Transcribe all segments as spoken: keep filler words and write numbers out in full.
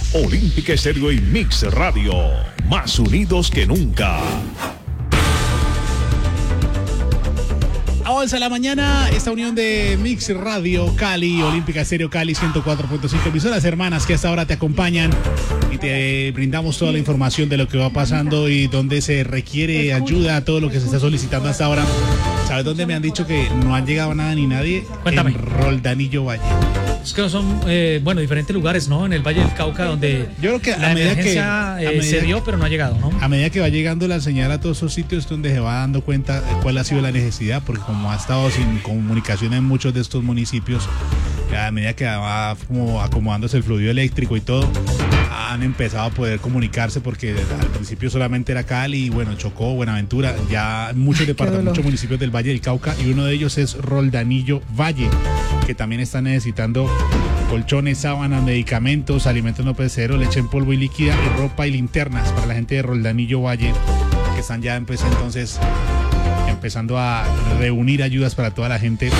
Olímpica Estéreo y Mix Radio, más unidos que nunca. A once de la mañana, esta unión de Mix Radio Cali, Olímpica Estéreo Cali ciento cuatro punto cinco, emisoras hermanas que hasta ahora te acompañan y te brindamos toda la información de lo que va pasando y donde se requiere ayuda, todo lo que se está solicitando hasta ahora. ¿Sabes dónde me han dicho que no han llegado nada ni nadie? Cuéntame. En Roldanillo Valle. Es que son, eh, bueno, diferentes lugares, ¿no? En el Valle del Cauca, donde yo creo que la a medida emergencia que, a eh, medida se dio, que, pero no ha llegado, ¿no? A medida que va llegando la señal a todos esos sitios donde se va dando cuenta de cuál ha sido la necesidad, porque como ha estado sin comunicación en muchos de estos municipios, a medida que va como acomodándose el fluido eléctrico y todo, han empezado a poder comunicarse, porque al principio solamente era Cali, bueno, Chocó, Buenaventura, ya muchos departamentos, muchos municipios del Valle del Cauca, y uno de ellos es Roldanillo Valle, que también está necesitando colchones, sábanas, medicamentos, alimentos no perecederos, leche en polvo y líquida, y ropa y linternas para la gente de Roldanillo Valle, que están ya pues, entonces empezando a reunir ayudas para toda la gente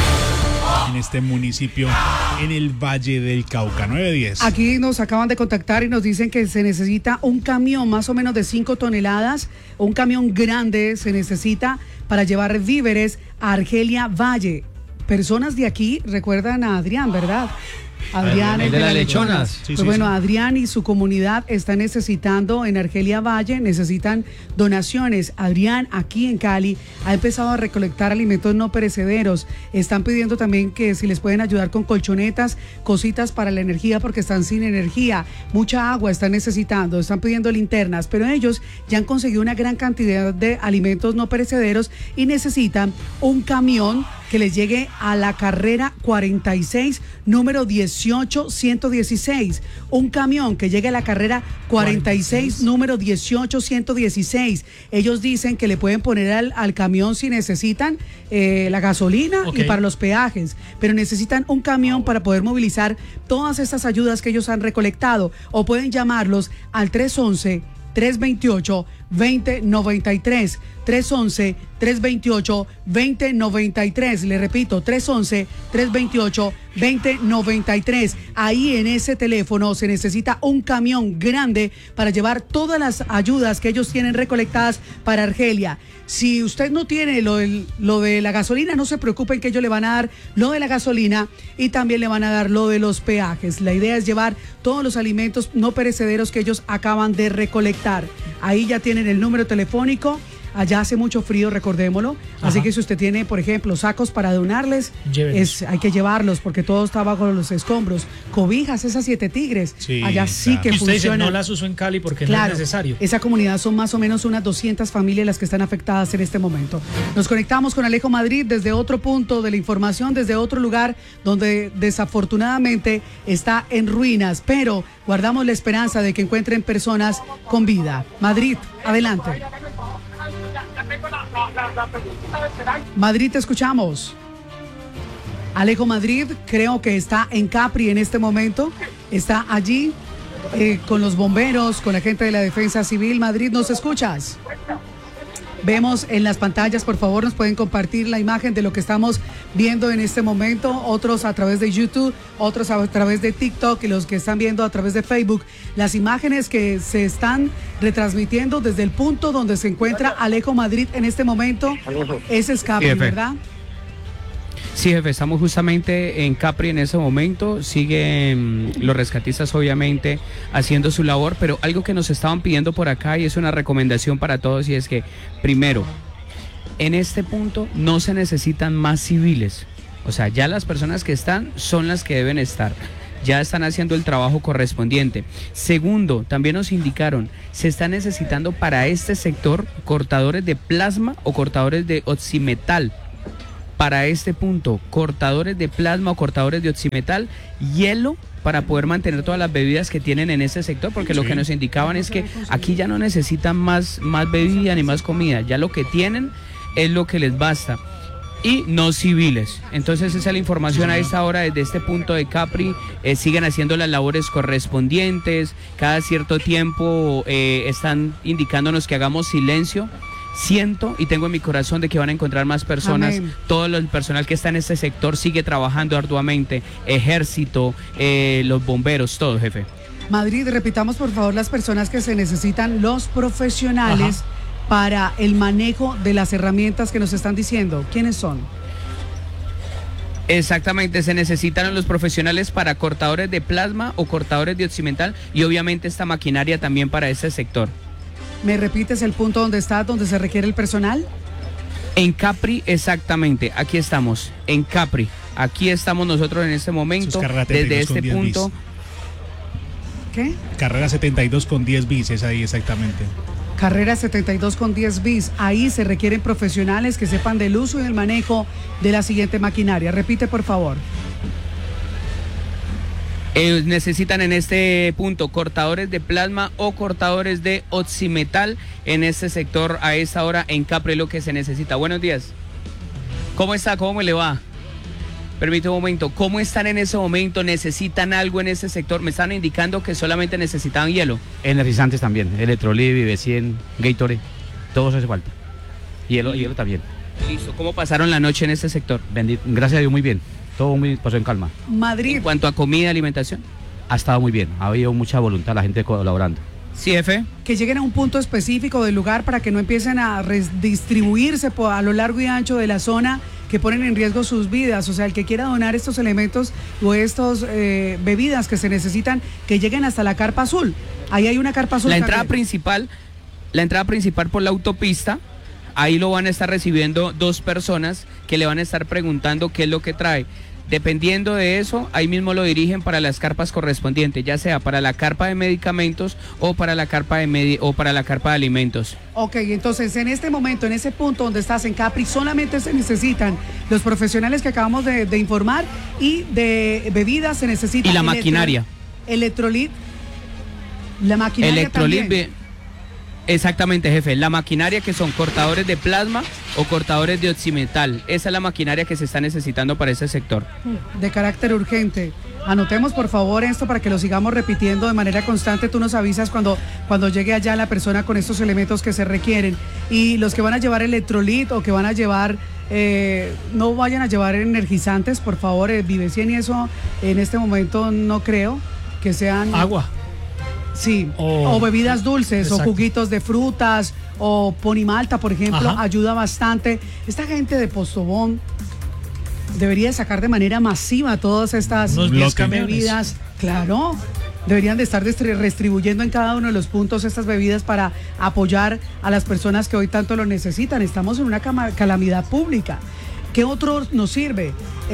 en este municipio, en el Valle del Cauca. nueve diez. Aquí nos acaban de contactar y nos dicen que se necesita un camión más o menos de cinco toneladas, un camión grande se necesita para llevar víveres a Argelia Valle. Personas de aquí recuerdan a Adrián, ¿verdad? Adrián, el de las lechonas. Sí, pues sí, bueno, sí. Adrián y su comunidad están necesitando en Argelia Valle, necesitan donaciones. Adrián, aquí en Cali, ha empezado a recolectar alimentos no perecederos. Están pidiendo también que si les pueden ayudar con colchonetas, cositas para la energía, porque están sin energía. Mucha agua están necesitando, están pidiendo linternas, pero ellos ya han conseguido una gran cantidad de alimentos no perecederos y necesitan un camión que les llegue a la carrera cuarenta y seis, número dieciocho ciento dieciséis. Un camión que llegue a la carrera cuarenta y seis, número dieciocho ciento dieciséis. Ellos dicen que le pueden poner al, al camión si necesitan eh, la gasolina, okay, y para los peajes, pero necesitan un camión para poder movilizar todas estas ayudas que ellos han recolectado, o pueden llamarlos al tres once, tres veintiocho, veinte noventa y tres, tres once, tres veintiocho, veinte noventa y tres. Le repito, tres once, tres veintiocho, veinte noventa y tres. Ahí en ese teléfono se necesita un camión grande para llevar todas las ayudas que ellos tienen recolectadas para Argelia. Si usted no tiene lo, del, lo de la gasolina, no se preocupen, que ellos le van a dar lo de la gasolina y también le van a dar lo de los peajes. La idea es llevar todos los alimentos no perecederos que ellos acaban de recolectar. Ahí ya tienen el número telefónico. Allá hace mucho frío, recordémoslo. Ajá. Así que si usted tiene, por ejemplo, sacos para donarles, es, hay que llevarlos porque todo está bajo los escombros. Cobijas, esas siete tigres, sí, allá sí, claro, que funciona. Usted dice, no las uso en Cali porque claro, no es necesario. Esa comunidad son más o menos unas doscientas familias las que están afectadas en este momento. Nos conectamos con Alejo Madrid desde otro punto de la información, desde otro lugar donde desafortunadamente está en ruinas, pero guardamos la esperanza de que encuentren personas con vida. Madrid, adelante. Madrid, te escuchamos. Alejo Madrid, creo que está en Capri en este momento, está allí eh, con los bomberos, con la gente de la Defensa Civil. Madrid, ¿nos escuchas? Vemos en las pantallas, por favor, nos pueden compartir la imagen de lo que estamos viendo en este momento, otros a través de YouTube, otros a través de TikTok y los que están viendo a través de Facebook, las imágenes que se están retransmitiendo desde el punto donde se encuentra Alejo Madrid en este momento. Ese es Capri, sí, ¿verdad? Sí, jefe, estamos justamente en Capri en ese momento. Siguen los rescatistas obviamente haciendo su labor, pero algo que nos estaban pidiendo por acá y es una recomendación para todos, y es que primero, en este punto no se necesitan más civiles. O sea, ya las personas que están son las que deben estar. Ya están haciendo el trabajo correspondiente. Segundo, también nos indicaron, se está necesitando para este sector cortadores de plasma o cortadores de oximetal. Para este punto, cortadores de plasma o cortadores de oximetal, hielo para poder mantener todas las bebidas que tienen en este sector, porque sí, lo que nos indicaban es que aquí ya no necesitan más, más bebida ni más comida, ya lo que tienen es lo que les basta. Y no civiles. Entonces esa es la información a esta hora desde este punto de Capri. Eh, siguen haciendo las labores correspondientes, cada cierto tiempo eh, están indicándonos que hagamos silencio. Siento y tengo en mi corazón de que van a encontrar más personas. Amén. Todo el personal que está en este sector sigue trabajando arduamente, ejército, eh, los bomberos, todo, jefe. Madrid, repitamos por favor las personas que se necesitan, los profesionales Ajá. para el manejo de las herramientas que nos están diciendo. ¿Quiénes son? Exactamente, se necesitan los profesionales para cortadores de plasma o cortadores de oximental y obviamente esta maquinaria también para ese sector. ¿Me repites el punto donde está, donde se requiere el personal? En Capri, exactamente, aquí estamos, en Capri. Aquí estamos nosotros en este momento, desde este punto. ¿Qué? Carrera setenta y dos con diez bis, es ahí exactamente. Carrera setenta y dos con diez bis. Ahí se requieren profesionales que sepan del uso y del manejo de la siguiente maquinaria. Repite, por favor. Eh, necesitan en este punto cortadores de plasma o cortadores de oximetal en este sector a esta hora en Capri, lo que se necesita. Buenos días. ¿Cómo está? ¿Cómo le va? Permítame un momento. ¿Cómo están en ese momento? ¿Necesitan algo en ese sector? Me están indicando que solamente necesitaban hielo. Energizantes también, Electrolit, Vive cien, Gatorade, todo eso hace falta. Hielo, hielo también. Listo. ¿Cómo pasaron la noche en este sector? Bendito, gracias a Dios, muy bien. Todo muy, pasó en calma. Madrid. En cuanto a comida, alimentación. Ha estado muy bien, ha habido mucha voluntad, la gente colaborando. Sí, jefe. Que lleguen a un punto específico del lugar para que no empiecen a redistribuirse por, a lo largo y ancho de la zona, que ponen en riesgo sus vidas. O sea, el que quiera donar estos elementos o estas eh, bebidas que se necesitan, que lleguen hasta la carpa azul. Ahí hay una carpa azul. La entrada también. principal, la entrada principal por la autopista, ahí lo van a estar recibiendo dos personas que le van a estar preguntando qué es lo que trae. Dependiendo de eso, ahí mismo lo dirigen para las carpas correspondientes, ya sea para la carpa de medicamentos o para la carpa de medi o para la carpa de alimentos. Ok, entonces en este momento, en ese punto donde estás en Capri, solamente se necesitan los profesionales que acabamos de, de informar y de bebidas se necesita. Y la electro, maquinaria. Electrolit. La maquinaria Electrolit, también. exactamente, jefe. La maquinaria que son cortadores de plasma o cortadores de oximetal. Esa es la maquinaria que se está necesitando para ese sector. De carácter urgente. Anotemos por favor esto para que lo sigamos repitiendo de manera constante. Tú nos avisas cuando, cuando llegue allá la persona con estos elementos que se requieren. Y los que van a llevar electrolit o que van a llevar, eh, no vayan a llevar energizantes, por favor, eh, Vive cien y eso en este momento no creo que sean... Agua. Sí, O- o bebidas dulces, Exacto. o juguitos de frutas, o ponimalta, por ejemplo, Ajá. ayuda bastante. Esta gente de Postobón debería sacar de manera masiva todas estas Unos diez camiones. bebidas. Claro, deberían de estar distri- redistribuyendo en cada uno de los puntos estas bebidas para apoyar a las personas que hoy tanto lo necesitan. Estamos en una cama- calamidad pública. ¿Qué otro nos sirve?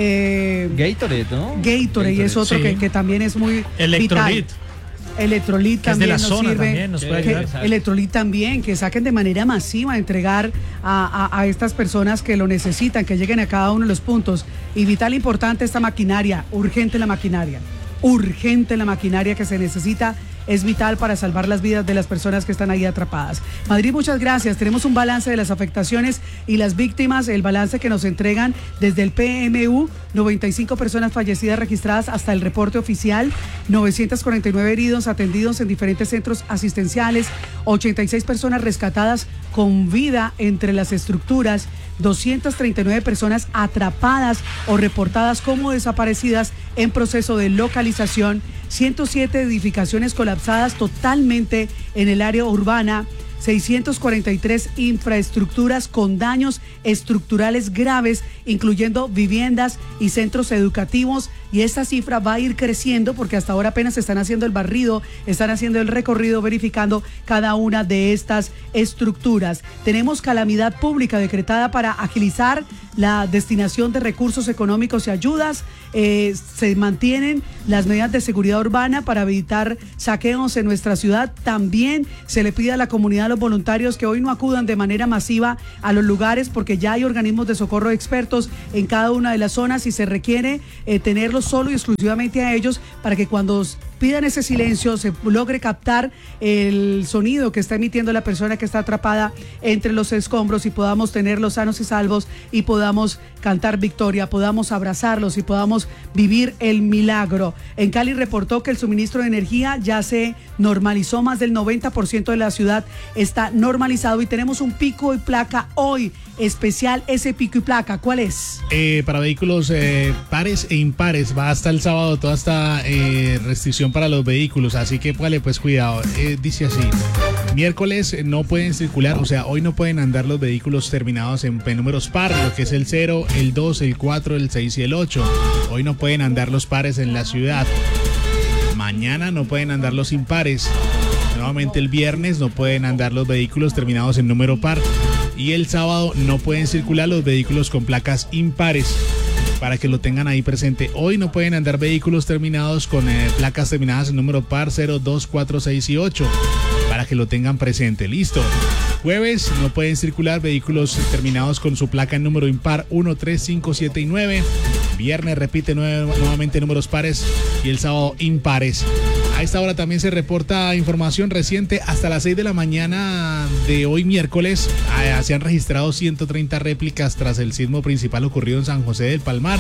Eh, Gatorade, ¿no? Gatorade es otro sí. que, que también es muy Electrolit. vital. Electrolit Que es de también la nos zona sirve. también, nos puede Que- ayudar. Electrolit también, que saquen de manera masiva a entregar a, a- a estas personas que lo necesitan, que lleguen a cada uno de los puntos. Y vital importante esta maquinaria, urgente la maquinaria, urgente la maquinaria que se necesita. Es vital para salvar las vidas de las personas que están ahí atrapadas. Madrid, muchas gracias. Tenemos un balance de las afectaciones y las víctimas, el balance que nos entregan desde el P M U, noventa y cinco personas fallecidas registradas hasta el reporte oficial, novecientos cuarenta y nueve heridos atendidos en diferentes centros asistenciales, ochenta y seis personas rescatadas con vida entre las estructuras, doscientas treinta y nueve personas atrapadas o reportadas como desaparecidas en proceso de localización, ciento siete edificaciones colapsadas totalmente en el área urbana, seiscientas cuarenta y tres infraestructuras con daños estructurales graves, incluyendo viviendas y centros educativos, y esta cifra va a ir creciendo porque hasta ahora apenas están haciendo el barrido, están haciendo el recorrido, verificando cada una de estas estructuras. Tenemos calamidad pública decretada para agilizar la destinación de recursos económicos y ayudas. Eh, se mantienen las medidas de seguridad urbana para evitar saqueos en nuestra ciudad. También se le pide a la comunidad, a los voluntarios, que hoy no acudan de manera masiva a los lugares porque ya hay organismos de socorro expertos en cada una de las zonas y se requiere eh, tenerlos solo y exclusivamente a ellos para que cuando pidan ese silencio se logre captar el sonido que está emitiendo la persona que está atrapada entre los escombros y podamos tenerlos sanos y salvos y podamos cantar victoria, podamos abrazarlos y podamos vivir el milagro. En Cali reportó que el suministro de energía ya se normalizó, más del noventa por ciento de la ciudad está normalizado y tenemos un pico y placa hoy especial. Ese pico y placa, ¿cuál es? Eh, para vehículos eh, pares e impares va hasta el sábado toda esta eh, restricción restricción para los vehículos, así que vale, pues cuidado. Eh, dice así, miércoles no pueden circular, o sea, hoy no pueden andar los vehículos terminados en, en números par, lo que es el cero, el dos, el cuatro, el seis y el ocho. Hoy no pueden andar los pares en la ciudad. Mañana no pueden andar los impares. Nuevamente el viernes no pueden andar los vehículos terminados en número par. Y el sábado no pueden circular los vehículos con placas impares. Para que lo tengan ahí presente. Hoy no pueden andar vehículos terminados con eh, placas terminadas en número par cero, dos, cuatro, seis y ocho. Para que lo tengan presente. Listo. Jueves no pueden circular vehículos terminados con su placa en número impar uno, tres, cinco, siete y nueve. Viernes repite nueve, nuevamente números pares y el sábado impares. A esta hora también se reporta información reciente. Hasta las seis de la mañana de hoy miércoles eh, se han registrado ciento treinta réplicas tras el sismo principal ocurrido en San José del Palmar.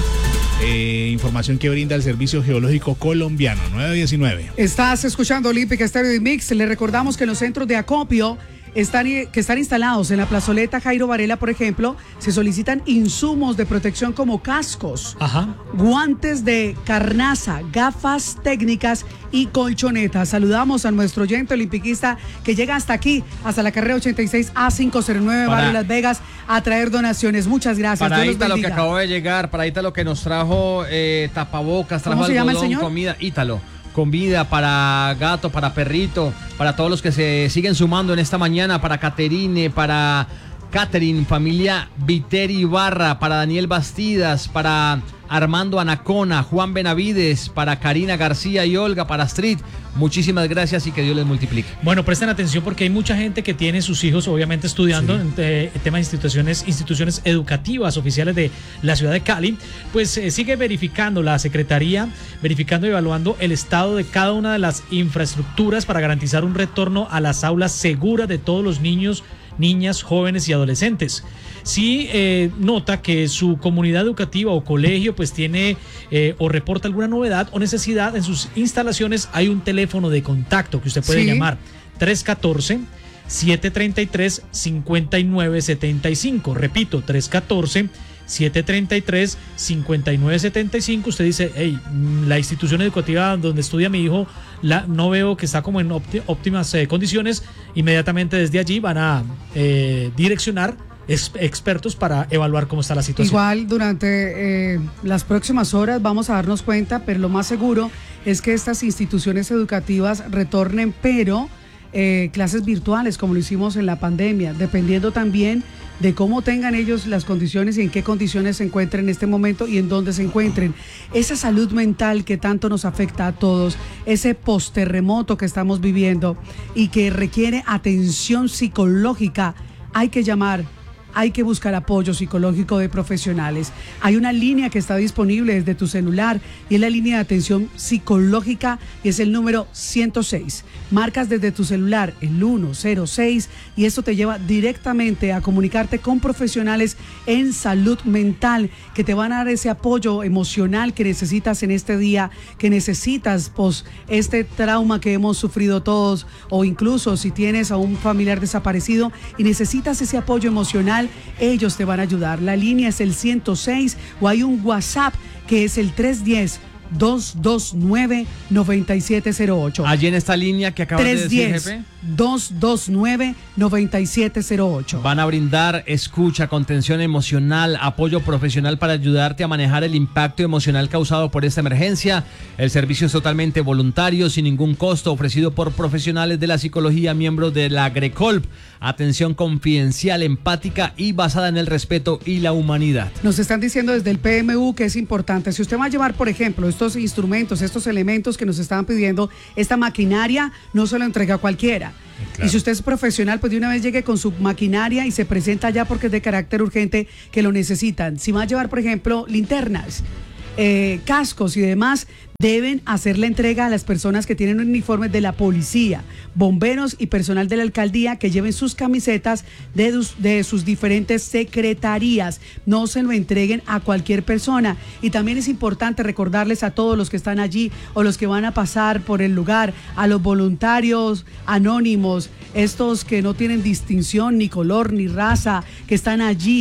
Eh, información que brinda el Servicio Geológico Colombiano. nueve diecinueve. Estás escuchando Olímpica Estéreo y Mix. Le recordamos que los centros de acopio Están, que están instalados en la plazoleta Jairo Varela, por ejemplo, se solicitan insumos de protección como cascos, Ajá. guantes de carnaza, gafas técnicas y colchonetas. Saludamos a nuestro oyente olimpiquista que llega hasta aquí, hasta la carrera ochenta y seis A quinientos nueve, Para- Barrio Las Vegas, a traer donaciones. Muchas gracias. Para Dios los Ítalo, que bendiga. acabó de llegar, para Ítalo, que nos trajo eh, tapabocas, trajo ¿Cómo se llama el algodón, señor? comida, Ítalo. Comida para gato, para perrito, para todos los que se siguen sumando en esta mañana, para Caterine, para Catherine, familia Viteri Ibarra, para Daniel Bastidas, para Armando Anacona, Juan Benavides, para Karina García y Olga, para Astrid. Muchísimas gracias y que Dios les multiplique. Bueno, presten atención porque hay mucha gente que tiene sus hijos obviamente estudiando en eh, temas de instituciones, instituciones educativas oficiales de la ciudad de Cali. Pues eh, sigue verificando la Secretaría, verificando y evaluando el estado de cada una de las infraestructuras para garantizar un retorno a las aulas seguras de todos los niños, niñas, jóvenes y adolescentes. Si eh, nota que su comunidad educativa o colegio pues tiene eh, o reporta alguna novedad o necesidad en sus instalaciones, hay un teléfono de contacto que usted puede Sí. llamar tres uno cuatro, siete tres tres, cinco nueve siete cinco. Repito, tres uno cuatro, siete tres tres, cinco nueve siete cinco. Usted dice, hey, la institución educativa donde estudia mi hijo la, no veo que está como en ópti- óptimas eh, condiciones. Inmediatamente desde allí van a eh, direccionar ex- expertos para evaluar cómo está la situación. Igual durante eh, las próximas horas vamos a darnos cuenta, pero lo más seguro es que estas instituciones educativas retornen, pero eh, clases virtuales como lo hicimos en la pandemia, dependiendo también de cómo tengan ellos las condiciones y en qué condiciones se encuentren en este momento y en dónde se encuentren. Esa salud mental que tanto nos afecta a todos, ese posterremoto que estamos viviendo y que requiere atención psicológica, hay que llamar. Hay que buscar apoyo psicológico de profesionales. Hay una línea que está disponible desde tu celular y es la línea de atención psicológica y es el número ciento seis. Marcas desde tu celular el uno cero seis y esto te lleva directamente a comunicarte con profesionales en salud mental que te van a dar ese apoyo emocional que necesitas en este día, que necesitas pos este trauma que hemos sufrido todos, o incluso si tienes a un familiar desaparecido y necesitas ese apoyo emocional, ellos te van a ayudar. La línea es el ciento seis o hay un WhatsApp que es el tres uno cero, dos dos nueve, nueve siete cero ocho. Allí en esta línea que acabas de tres decir, uno jefe, cero, dos dos nueve, nueve siete cero ocho. van a brindar escucha, contención emocional, apoyo profesional para ayudarte a manejar el impacto emocional causado por esta emergencia. El servicio es totalmente voluntario, sin ningún costo, ofrecido por profesionales de la psicología, miembros de la Grecolp. Atención confidencial, empática y basada en el respeto y la humanidad. Nos están diciendo desde el P M U que es importante. Si usted va a llevar, por ejemplo, estos instrumentos, estos elementos que nos estaban pidiendo, esta maquinaria, no se lo entrega a cualquiera. Claro. Y si usted es profesional, pues de una vez llegue con su maquinaria y se presenta ya porque es de carácter urgente que lo necesitan. Si va a llevar, por ejemplo, linternas, eh, cascos y demás, deben hacer la entrega a las personas que tienen uniformes de la policía, bomberos y personal de la alcaldía que lleven sus camisetas de, dus- de sus diferentes secretarías. No se lo entreguen a cualquier persona. Y también es importante recordarles a todos los que están allí o los que van a pasar por el lugar, a los voluntarios anónimos, estos que no tienen distinción ni color ni raza, que están allí,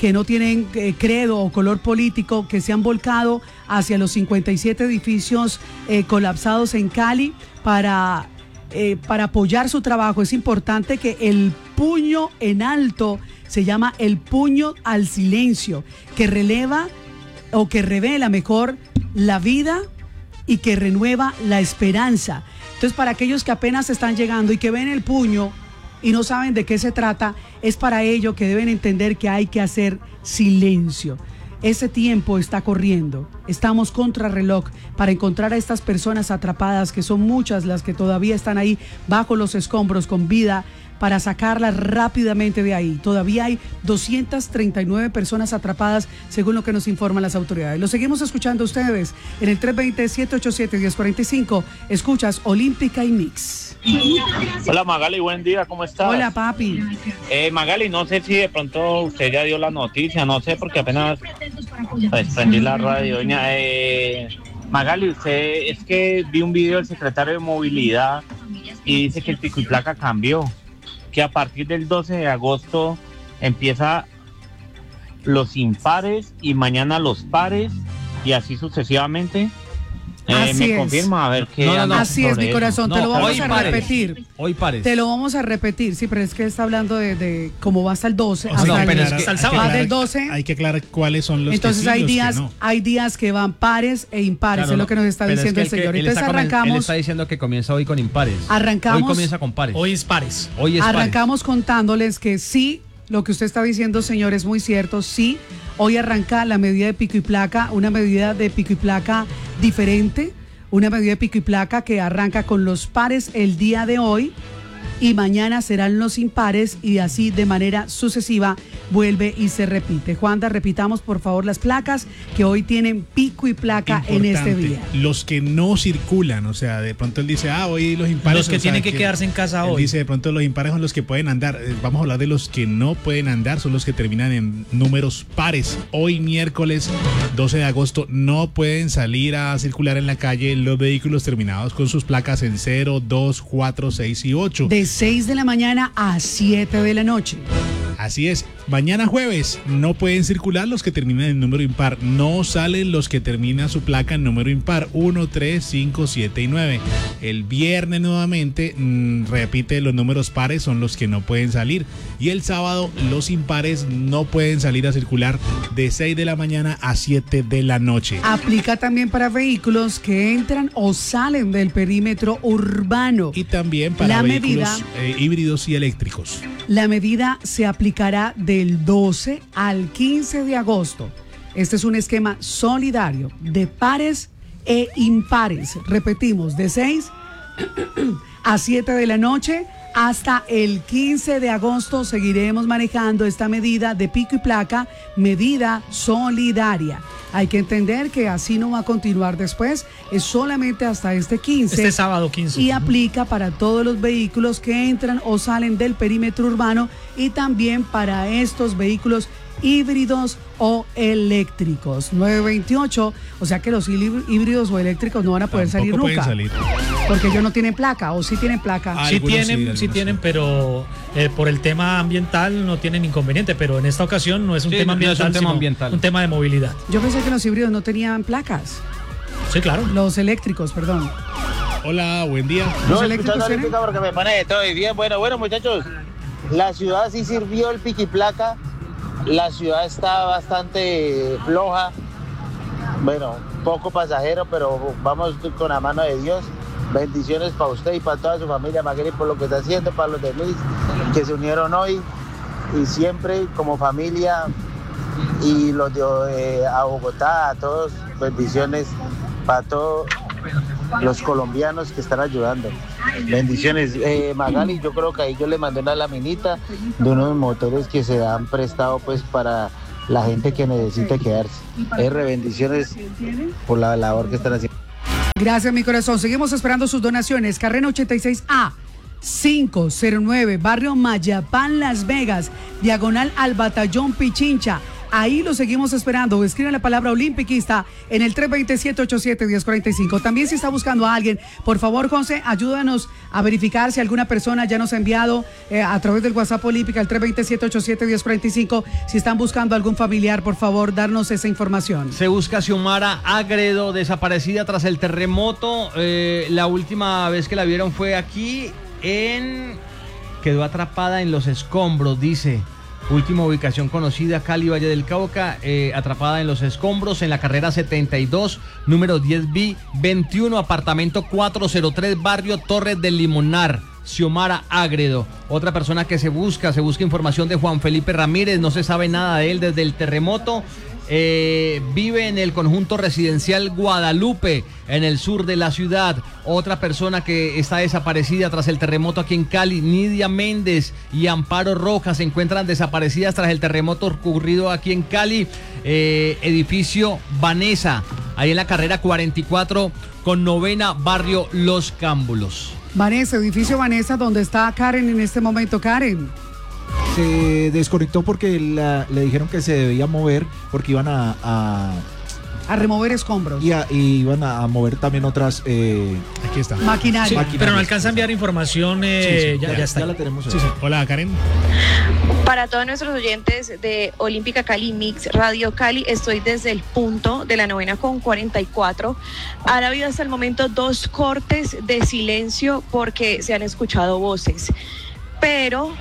que no tienen eh, credo o color político, que se han volcado hacia los cincuenta y siete edificios eh, colapsados en Cali para, eh, para apoyar su trabajo. Es importante que el puño en alto se llama el puño al silencio, que releva o que revela mejor la vida y que renueva la esperanza. Entonces, para aquellos que apenas están llegando y que ven el puño y no saben de qué se trata, es para ello que deben entender que hay que hacer silencio. Ese tiempo está corriendo, estamos contra reloj para encontrar a estas personas atrapadas, que son muchas las que todavía están ahí bajo los escombros con vida, para sacarlas rápidamente de ahí. Todavía hay doscientas treinta y nueve personas atrapadas, según lo que nos informan las autoridades. Lo seguimos escuchando ustedes en el tres dos cero, siete ocho siete, uno cero cuatro cinco. Escuchas Olímpica y Mix. Hola Magali, buen día, ¿cómo estás? Hola papi. Eh, Magali, no sé si de pronto usted ya dio la noticia, no sé, porque apenas pues, prendí la radio. Eh, Magali, usted, es que vi un video del secretario de Movilidad y dice que el pico y placa cambió, que a partir del doce de agosto empieza los impares y mañana los pares y así sucesivamente. Eh, Así me es. confirma, a ver qué. No, no, no. Así es, mi eso. corazón, No, te lo vamos hoy a pares. repetir. Hoy pares. Te lo vamos a repetir, sí, pero es que está hablando de, de cómo va hasta el doce. O sea, hasta no, el- pero es que- aclarar- hasta el sábado. va aclarar- del doce. Hay que aclarar cuáles son los Entonces que sí, hay los que días, no. hay días que van pares e impares, Claro, es no, lo que nos está pero es diciendo que el él que- señor. él Entonces está comen- Él arrancamos, está diciendo que comienza hoy con impares. Arrancamos- Hoy comienza con pares. Hoy es pares. Hoy es pares. arrancamos contándoles que sí, lo que usted está diciendo, señor, es muy cierto. Sí, hoy arranca la medida de pico y placa, una medida de pico y placa diferente, una medida de pico y placa que arranca con los pares el día de hoy y mañana serán los impares y así de manera sucesiva vuelve y se repite. Juanda, repitamos por favor las placas que hoy tienen pico y placa en este Importante, día. los que no circulan, o sea, de pronto él dice, ah, hoy los impares. Los que o sea, tienen que quedarse en casa él hoy. dice, de pronto los impares son los que pueden andar. Eh, Vamos a hablar de los que no pueden andar, son los que terminan en números pares. Hoy, miércoles doce de agosto, no pueden salir a circular en la calle los vehículos terminados con sus placas en cero, dos, cuatro, seis y ocho. De seis de la mañana a siete de la noche. Así es. Mañana jueves no pueden circular los que terminan en número impar. No salen los que terminan su placa en número impar. uno, tres, cinco, siete y nueve. El viernes nuevamente mmm, repite, los números pares son los que no pueden salir. Y el sábado los impares no pueden salir a circular de seis de la mañana a siete de la noche. Aplica también para vehículos que entran o salen del perímetro urbano. Y también para La vehículos medida- eh, híbridos y eléctricos. La medida se aplicará del doce al quince de agosto. Este es un esquema solidario de pares e impares. Repetimos, de seis a siete de la noche hasta el quince de agosto seguiremos manejando esta medida de pico y placa, medida solidaria. Hay que entender que así no va a continuar después, es solamente hasta este quince. Este sábado quince. Y aplica para todos los vehículos que entran o salen del perímetro urbano y también para estos vehículos híbridos o eléctricos. nueve veintiocho, o sea que los hí- híbridos o eléctricos no van a poder Tampoco salir pueden nunca. salir. Porque ellos no tienen placa, o sí tienen placa. Ah, Sí algunos sí, tienen, algunos sí sí. tienen, pero eh, por el tema ambiental no tienen inconveniente, pero en esta ocasión no es un Sí, tema no es un ambiental, tema sino ambiental. un tema de movilidad. Yo pensé que los híbridos no tenían placas. Sí, claro. Los eléctricos, perdón. Hola, buen día. ¿Los No, eléctricos escuchando tienen? Olímpica porque me pone de todo y bien. Bueno, bueno, muchachos, la ciudad sí sirvió el pico y placa. La ciudad está bastante floja. Bueno, poco pasajero, pero vamos con la mano de Dios. Bendiciones para usted y para toda su familia, Maguire, por lo que está haciendo, para los de Luis, que se unieron hoy y siempre como familia. Y los de eh, a Bogotá, a todos, bendiciones para todos los colombianos que están ayudando. Bendiciones. Eh, Magali, yo creo que ahí yo le mandé una laminita de unos motores que se han prestado pues para la gente que necesita quedarse. R, bendiciones por la labor que están haciendo. Gracias, mi corazón. Seguimos esperando sus donaciones. Carrera ochenta y seis A, quinientos nueve, Barrio Mayapán, Las Vegas, diagonal al Batallón Pichincha. Ahí lo seguimos esperando. Escriben la palabra olimpiquista en el tres dos cero, siete ocho siete, uno cero cuatro cinco. También si está buscando a alguien, por favor, José, ayúdanos a verificar si alguna persona ya nos ha enviado eh, a través del WhatsApp Olímpica, el tres dos cero, siete ocho siete, uno cero cuatro cinco. Si están buscando a algún familiar, por favor, darnos esa información. Se busca a Xiomara Agredo, desaparecida tras el terremoto. Eh, la última vez que la vieron fue aquí en... Quedó atrapada en los escombros, dice. Última ubicación conocida, Cali, Valle del Cauca, eh, atrapada en los escombros en la carrera setenta y dos, número diez B veintiuno, apartamento cuatrocientos tres, barrio Torres del Limonar. Xiomara Agredo, otra persona que se busca, se busca información de Juan Felipe Ramírez, no se sabe nada de él desde el terremoto. Eh, vive en el conjunto residencial Guadalupe, en el sur de la ciudad. Otra persona que está desaparecida tras el terremoto aquí en Cali, Nidia Méndez y Amparo Rojas, se encuentran desaparecidas tras el terremoto ocurrido aquí en Cali. Eh, edificio Vanessa, ahí en la carrera cuarenta y cuatro con novena, barrio Los Cámbulos. Vanessa, edificio Vanessa, donde está Karen en este momento. Karen. Se desconectó porque la, le dijeron que se debía mover porque iban a... a a remover escombros. Y, a, y iban a, a mover también otras... Eh, Aquí está. Maquinaria. Sí, Maquinaria. pero no alcanza a enviar información. Eh, sí, sí, ya, ya, ya está. ya la tenemos ahí. Sí, sí. Hola, Karen. Para todos nuestros oyentes de Olímpica Cali Mix Radio Cali, estoy desde el punto de la novena con cuarenta y cuatro. Han habido hasta el momento dos cortes de silencio porque se han escuchado voces. Pero...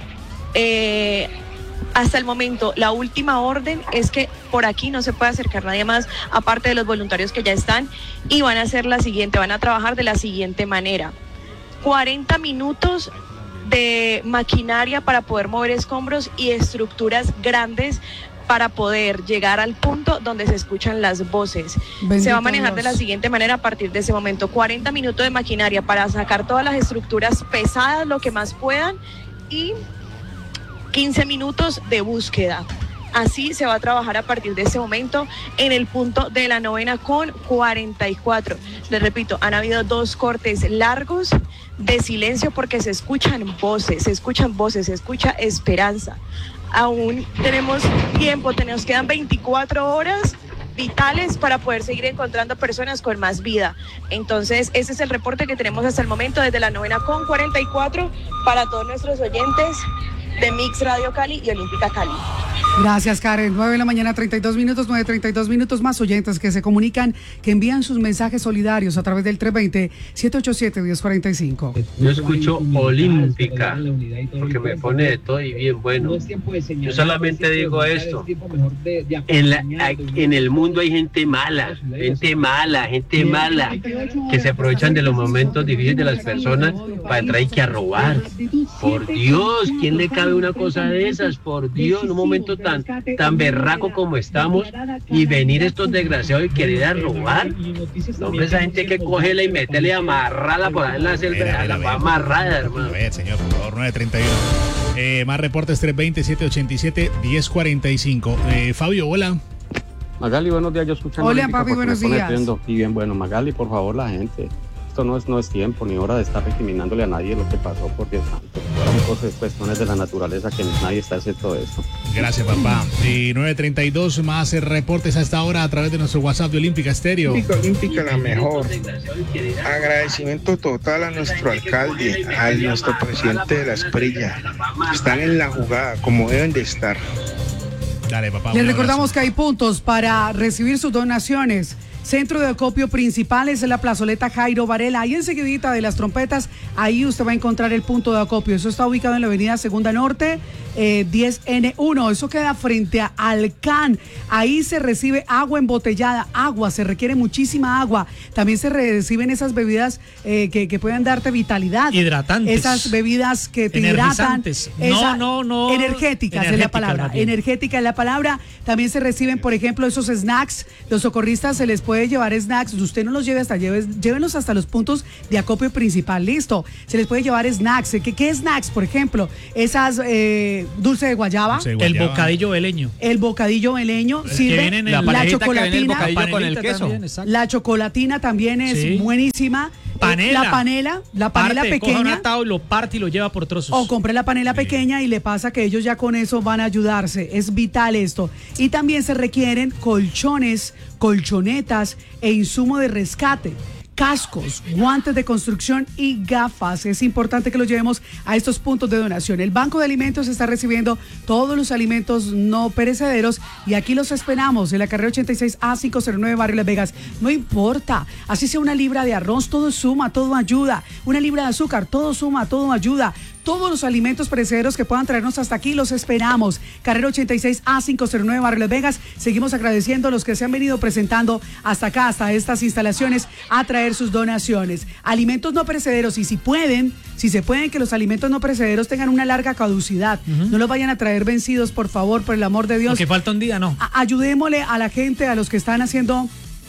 Eh, hasta el momento la última orden es que por aquí no se puede acercar nadie más aparte de los voluntarios que ya están, y van a hacer la siguiente, van a trabajar de la siguiente manera: cuarenta minutos de maquinaria para poder mover escombros y estructuras grandes para poder llegar al punto donde se escuchan las voces. Bendito se va a manejar Dios. De la siguiente manera a partir de ese momento: cuarenta minutos de maquinaria para sacar todas las estructuras pesadas, lo que más puedan, y quince minutos de búsqueda. Así se va a trabajar a partir de ese momento en el punto de la novena con cuarenta y cuatro. Les repito, han habido dos cortes largos de silencio porque se escuchan voces, se escuchan voces, se escucha esperanza. Aún tenemos tiempo, nos quedan veinticuatro horas vitales para poder seguir encontrando personas con más vida. Entonces, ese es el reporte que tenemos hasta el momento desde la novena con cuarenta y cuatro para todos nuestros oyentes de Mix Radio Cali y Olímpica Cali. Gracias, Karen. nueve de la mañana, treinta y dos minutos, nueve treinta y dos minutos. Más oyentes que se comunican, que envían sus mensajes solidarios a través del tres dos cero, siete ocho siete, uno cero cuatro cinco. Yo escucho Olímpica porque me pone de todo y bien bueno. Yo solamente digo esto: en, la, en el mundo hay gente mala, gente mala, gente mala, que se aprovechan de los momentos difíciles de las personas para entrar y que a robar. Por Dios, ¿quién le cabe una cosa de esas? Por Dios, en un momento tan, tan berraco como estamos, y venir estos desgraciados y querer a robar. No, hombre, esa gente hay que cogerla y meterle amarrada por ahí en la selva, la va amarrada, hermano. A ver, señor, por favor, nueve treinta y uno. Eh, más reportes, tres dos cero, siete ocho siete, uno cero cuatro cinco. Eh, Fabio, hola. Magali, buenos días, yo escuchando. Hola, papi, buenos días. Y bien, bueno, Magali, por favor, la gente. Esto no es, no es tiempo ni hora de estar recriminándole a nadie lo que pasó, por Dios santo. Son cosas, cuestiones de la naturaleza que nadie está haciendo esto. Gracias, papá. Y nueve treinta y dos, más reportes a esta hora a través de nuestro WhatsApp de Olímpica Estéreo. Olímpica, Olímpica, la mejor. Agradecimiento total a nuestro alcalde, a nuestro presidente de la Esprilla. Están en la jugada como deben de estar. Dale, papá. Les recordamos que hay puntos para recibir sus donaciones. Centro de acopio principal es en la plazoleta Jairo Varela, ahí enseguidita de las trompetas, ahí usted va a encontrar el punto de acopio. Eso está ubicado en la avenida Segunda Norte, eh, diez N uno, eso queda frente a Alcan. Ahí se recibe agua embotellada, agua, se requiere muchísima agua. También se reciben esas bebidas eh, que, que pueden darte vitalidad. Hidratantes. Esas bebidas que te hidratan. No, no, no. Energéticas es la palabra. Energética es la palabra. También se reciben, por ejemplo, esos snacks. Los socorristas se les puede llevar snacks. Usted no los lleve hasta, lleve, llévenlos hasta los puntos de acopio principal. Listo. Se les puede llevar snacks. ¿Qué, qué snacks? Por ejemplo, esas eh, dulce de guayaba. Dulce de guayaba. El bocadillo veleño. El bocadillo veleño. Sirve. La, la chocolatina. El bocadillo con el queso. También, la chocolatina también es sí. buenísima. panela. La panela, la panela parte, coja un pequeña. atado y lo parte y lo lleva por trozos. O compre la panela pequeña y le pasa que ellos ya con eso van a ayudarse. Es vital esto. Y también se requieren colchones, colchonetas e insumo de rescate. Cascos, guantes de construcción y gafas. Es importante que los llevemos a estos puntos de donación. El Banco de Alimentos está recibiendo todos los alimentos no perecederos y aquí los esperamos en la carrera ochenta y seis A quinientos nueve, Barrio Las Vegas. No importa, así sea una libra de arroz, todo suma, todo ayuda. Una libra de azúcar, todo suma, todo ayuda. Todos los alimentos perecederos que puedan traernos hasta aquí los esperamos. Carrera ochenta y seis A quinientos nueve, Barrio Las Vegas. Seguimos agradeciendo a los que se han venido presentando hasta acá, hasta estas instalaciones, a traer sus donaciones. Alimentos no perecederos, y si pueden, si se pueden, que los alimentos no perecederos tengan una larga caducidad. Uh-huh. No los vayan a traer vencidos, por favor, por el amor de Dios. Porque falta un día, ¿no? A- ayudémosle a la gente, a los que están haciendo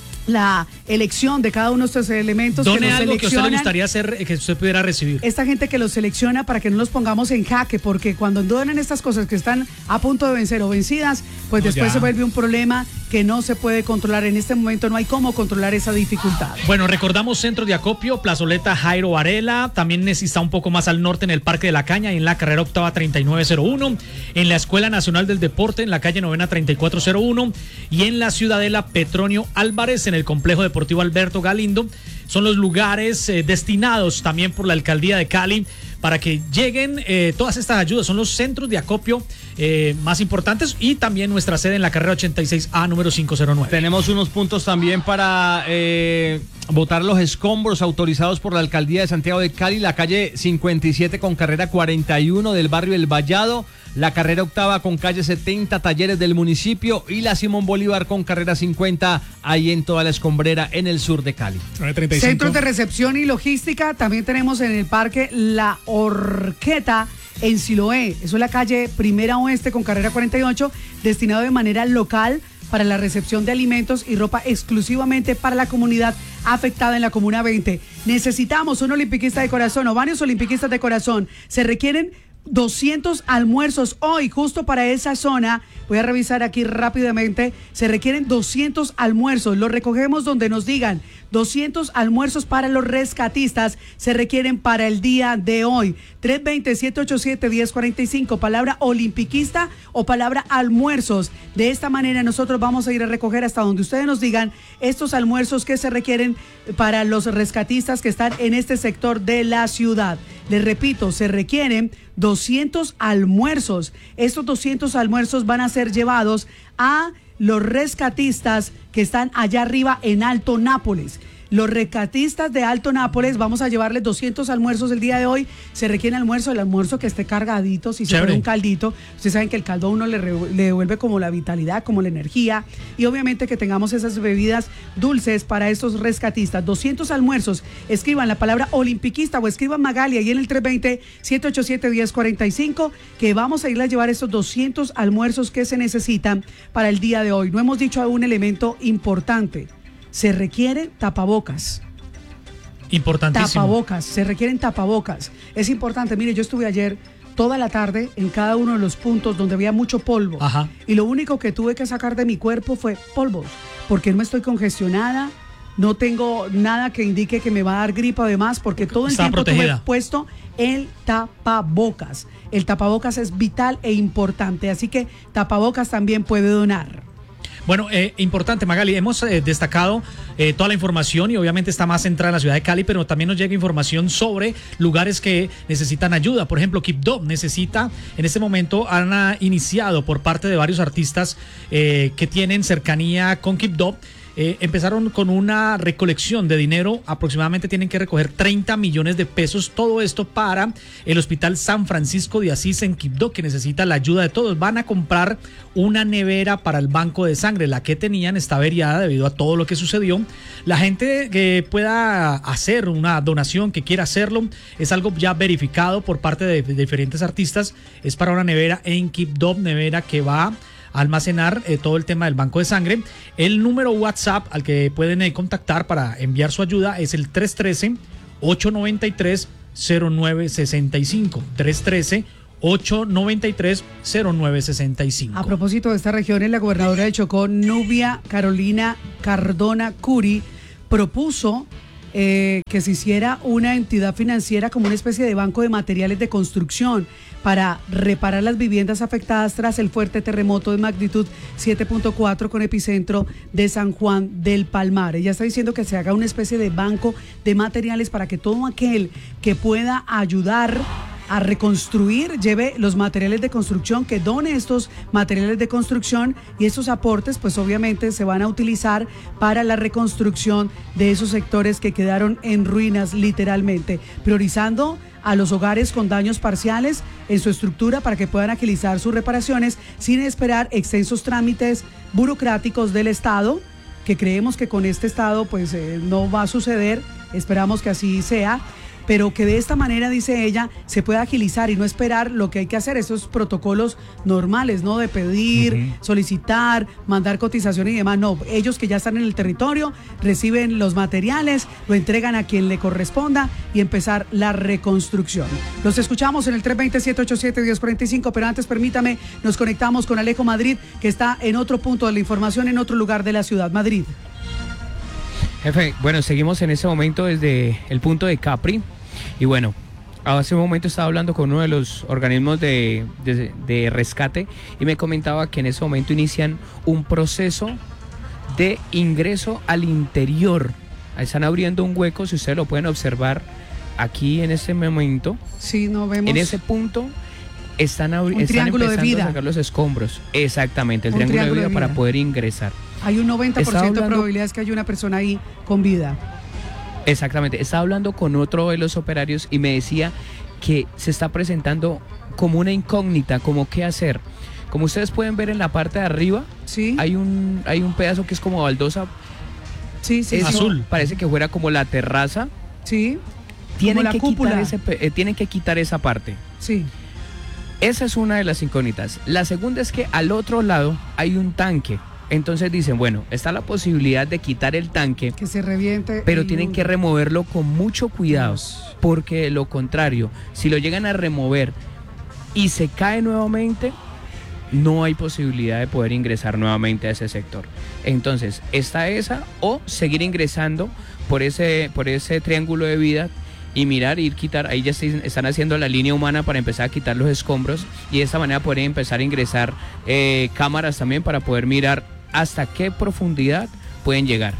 la elección de cada uno de estos elementos. Done que nos algo que a usted le seleccionan. gustaría hacer, que usted pudiera recibir. Esta gente que los selecciona para que no los pongamos en jaque, porque cuando donan estas cosas que están a punto de vencer o vencidas, pues No, después ya. se vuelve un problema que no se puede controlar. En este momento no hay cómo controlar esa dificultad. Bueno, recordamos centro de acopio, plazoleta Jairo Varela, también está un poco más al norte en el Parque de la Caña y en la carrera octava treinta y nueve cero uno, en la Escuela Nacional del Deporte en la calle novena treinta y cuatro cero uno y en la Ciudadela Petronio Álvarez en el Complejo Deportivo Alberto Galindo. Son los lugares eh, destinados también por la Alcaldía de Cali para que lleguen eh, todas estas ayudas. Son los centros de acopio eh, más importantes y también nuestra sede en la carrera ochenta y seis A número quinientos nueve. Tenemos unos puntos también para eh, botar los escombros autorizados por la Alcaldía de Santiago de Cali, la calle cincuenta y siete con carrera cuarenta y uno del barrio El Vallado, la carrera octava con calle setenta, Talleres del municipio, y la Simón Bolívar con carrera cincuenta, ahí en toda la escombrera en el sur de Cali. Centros de recepción y logística, también tenemos en el parque La Horqueta en Siloé. Eso es la calle Primera Oeste con carrera cuarenta y ocho, destinado de manera local para la recepción de alimentos y ropa exclusivamente para la comunidad afectada en la Comuna veinte. Necesitamos un olimpiquista de corazón o varios olimpiquistas de corazón. Se requieren doscientos almuerzos hoy justo para esa zona. Voy a revisar aquí rápidamente. Se requieren doscientos almuerzos. Los recogemos donde nos digan. doscientos almuerzos para los rescatistas se requieren para el día de hoy. tres dos cero, siete ocho siete, uno cero cuatro cinco. Palabra olimpiquista o palabra almuerzos. De esta manera nosotros vamos a ir a recoger hasta donde ustedes nos digan estos almuerzos que se requieren para los rescatistas que están en este sector de la ciudad. Les repito, se requieren doscientos almuerzos. Estos doscientos almuerzos van a ser llevados a los rescatistas que están allá arriba en Alto Nápoles. Los rescatistas de Alto Nápoles, vamos a llevarles doscientos almuerzos el día de hoy. Se requiere almuerzo, el almuerzo que esté cargadito, si se pone un caldito. Ustedes saben que el caldo a uno le, re, le devuelve como la vitalidad, como la energía. Y obviamente que tengamos esas bebidas dulces para estos rescatistas. doscientos almuerzos. Escriban la palabra olimpiquista o escriban Magali ahí en el tres dos cero, siete ocho siete, uno cero cuatro cinco, que vamos a ir a llevar estos doscientos almuerzos que se necesitan para el día de hoy. No hemos dicho aún un elemento importante. Se requieren tapabocas. Importantísimo. Tapabocas, se requieren tapabocas. Es importante, mire, yo estuve ayer toda la tarde en cada uno de los puntos donde había mucho polvo. Ajá. Y lo único que tuve que sacar de mi cuerpo fue polvos, porque no estoy congestionada, no tengo nada que indique que me va a dar gripa además, porque todo el Está tiempo protegida. tuve puesto el tapabocas. El tapabocas es vital e importante, así que tapabocas también puede donar. Bueno, eh, importante, Magali, hemos eh, destacado eh, toda la información y obviamente está más centrada en la ciudad de Cali, pero también nos llega información sobre lugares que necesitan ayuda. Por ejemplo, Quibdó necesita, en este momento han ah, iniciado por parte de varios artistas eh, que tienen cercanía con Quibdó. Eh, empezaron con una recolección de dinero, aproximadamente tienen que recoger treinta millones de pesos, todo esto para el Hospital San Francisco de Asís en Quibdó, que necesita la ayuda de todos. Van a comprar una nevera para el banco de sangre, la que tenían está averiada debido a todo lo que sucedió. La gente que pueda hacer una donación, que quiera hacerlo, es algo ya verificado por parte de, de diferentes artistas, es para una nevera en Quibdó, nevera que va almacenar eh, todo el tema del banco de sangre. El número WhatsApp al que pueden eh, contactar para enviar su ayuda es el tres uno tres, ocho nueve tres, cero nueve seis cinco. tres uno tres, ocho nueve tres, cero nueve seis cinco. A propósito de esta región, la gobernadora de Chocó, Nubia Carolina Cardona Curi, propuso eh, que se hiciera una entidad financiera como una especie de banco de materiales de construcción para reparar las viviendas afectadas tras el fuerte terremoto de magnitud siete punto cuatro con epicentro de San Juan del Palmar. Ella está diciendo que se haga una especie de banco de materiales para que todo aquel que pueda ayudar a reconstruir, lleve los materiales de construcción, que done estos materiales de construcción, y estos aportes pues obviamente se van a utilizar para la reconstrucción de esos sectores que quedaron en ruinas literalmente, priorizando a los hogares con daños parciales en su estructura para que puedan agilizar sus reparaciones sin esperar extensos trámites burocráticos del Estado, que creemos que con este Estado pues eh, no va a suceder, esperamos que así sea, pero que de esta manera, dice ella, se pueda agilizar y no esperar lo que hay que hacer, esos protocolos normales, ¿no? De pedir, uh-huh. solicitar, mandar cotización y demás. No, ellos que ya están en el territorio, reciben los materiales, lo entregan a quien le corresponda y empezar la reconstrucción. Los escuchamos en el tres dos cero, siete ocho siete, uno cero cuatro cinco, pero antes permítame, nos conectamos con Alejo Madrid, que está en otro punto de la información, en otro lugar de la ciudad. Madrid. Jefe, bueno, seguimos en ese momento desde el punto de Capri y bueno, hace un momento estaba hablando con uno de los organismos de, de, de rescate y me comentaba que en ese momento inician un proceso de ingreso al interior. Ahí están abriendo un hueco, si ustedes lo pueden observar aquí en este momento. Sí, no vemos. En ese punto están, abri- un están empezando de a sacar los escombros. Exactamente, el un triángulo, triángulo de, vida de vida para poder ingresar. Hay un noventa por ciento hablando... de probabilidades que haya una persona ahí con vida. Exactamente, estaba hablando con otro de los operarios y me decía que se está presentando como una incógnita, como qué hacer. Como ustedes pueden ver en la parte de arriba, ¿sí? hay un hay un pedazo que es como baldosa. Sí, sí, Eso azul. Parece que fuera como la terraza. Sí. Tienen como que la cúpula. quitar ese, eh, tienen que quitar esa parte. Sí. Esa es una de las incógnitas. La segunda es que al otro lado hay un tanque. Entonces dicen, bueno, está la posibilidad de quitar el tanque, que se reviente, pero tienen mundo. que removerlo con mucho cuidado, Dios. Porque de lo contrario, si lo llegan a remover y se cae nuevamente, no hay posibilidad de poder ingresar nuevamente a ese sector. Entonces, está esa o seguir ingresando por ese, por ese triángulo de vida y mirar, ir quitar, ahí ya están haciendo la línea humana para empezar a quitar los escombros y de esta manera poder empezar a ingresar eh, cámaras también para poder mirar hasta qué profundidad pueden llegar.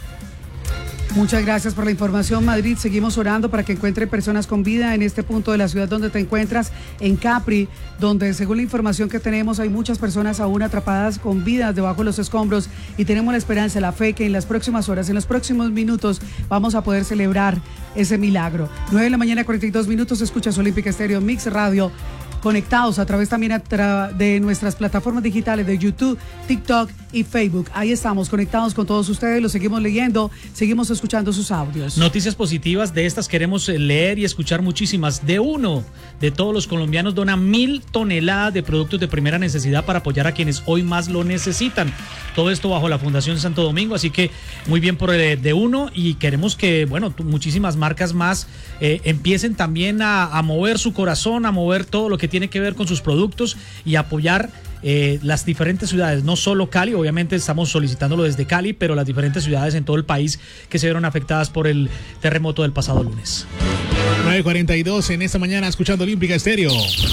Muchas gracias por la información, Madrid. Seguimos orando para que encuentren personas con vida en este punto de la ciudad donde te encuentras, en Capri, donde según la información que tenemos hay muchas personas aún atrapadas con vidas debajo de los escombros y tenemos la esperanza, la fe que en las próximas horas, en los próximos minutos vamos a poder celebrar ese milagro. nueve de la mañana, cuarenta y dos minutos, escuchas Olímpica Estéreo Mix Radio. Conectados a través también a tra- de nuestras plataformas digitales de YouTube, TikTok y Facebook. Ahí estamos conectados con todos ustedes, los seguimos leyendo, seguimos escuchando sus audios. Noticias positivas, de estas queremos leer y escuchar muchísimas. De uno de todos los colombianos dona mil toneladas de productos de primera necesidad para apoyar a quienes hoy más lo necesitan. Todo esto bajo la Fundación Santo Domingo, así que muy bien por eh, de uno y queremos que, bueno, muchísimas marcas más eh, empiecen también a, a mover su corazón, a mover todo lo que tiene que ver con sus productos y apoyar eh, las diferentes ciudades, no solo Cali, obviamente estamos solicitándolo desde Cali, pero las diferentes ciudades en todo el país que se vieron afectadas por el terremoto del pasado lunes. nueve cuarenta y dos en esta mañana escuchando Olímpica Estéreo.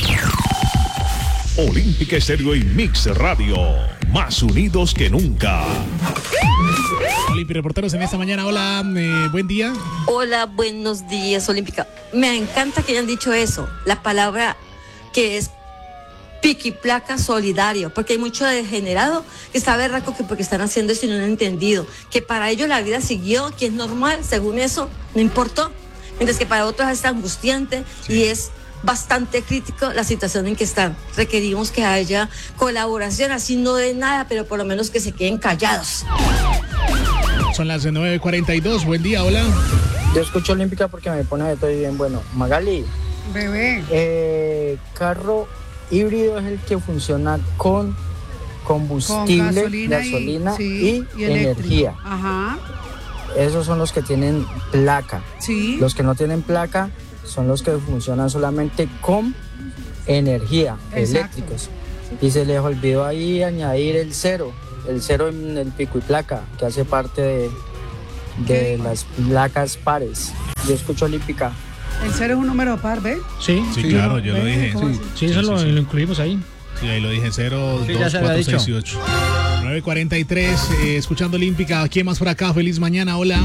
Olímpica Estéreo y Mix Radio, más unidos que nunca. Olímpica Reporteros en esta mañana, hola, eh, buen día. Hola, buenos días, Olímpica. Me encanta que hayan dicho eso, la palabra que es piqui placa solidario, porque hay mucho degenerado que está berraco que porque están haciendo eso y no lo han entendido, que para ellos la vida siguió, que es normal, según eso, no importó, mientras que para otros es angustiante sí. Y es bastante crítico la situación en que están. Requerimos que haya colaboración, así no de nada, pero por lo menos que se queden callados. Son las nueve cuarenta y dos, buen día, hola. Yo escucho Olímpica porque me pone de todo y bien bueno. Magali. Bebé. Eh, carro híbrido es el que funciona con combustible, con gasolina, gasolina y, sí, y, y energía. Ajá. Esos son los que tienen placa. Sí. Los que no tienen placa son los que funcionan solamente con energía, exacto. Eléctricos. Y se les olvidó ahí añadir el cero, el cero en el pico y placa, que hace parte de, de las placas pares. Yo escucho Olímpica. ¿El cero es un número par, ve? Sí, Sí, claro, yo lo dije. Sí, sí, eso Sí, lo, sí, sí. lo incluimos ahí. Sí, ahí lo dije, cero, Sí, dos, ya se había cuatro, dicho. seis y ocho. nueve cuarenta y tres, eh, escuchando Olímpica. ¿Quién más por acá? Feliz mañana, hola.